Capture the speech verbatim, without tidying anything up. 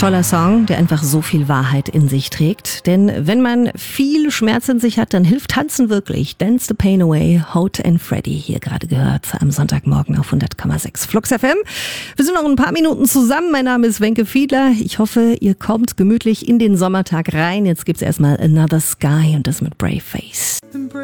toller Song, der einfach so viel Wahrheit in sich trägt. Denn wenn man viel Schmerz in sich hat, dann hilft Tanzen wirklich. Dance the Pain Away, Hoat and Freddy, hier gerade gehört am Sonntagmorgen auf hundert Komma sechs Flux F M. Wir sind noch ein paar Minuten zusammen. Mein Name ist Wenke Fiedler. Ich hoffe, ihr kommt gemütlich in den Sommertag rein. Jetzt gibt's erstmal Another Sky und das mit Brave Face.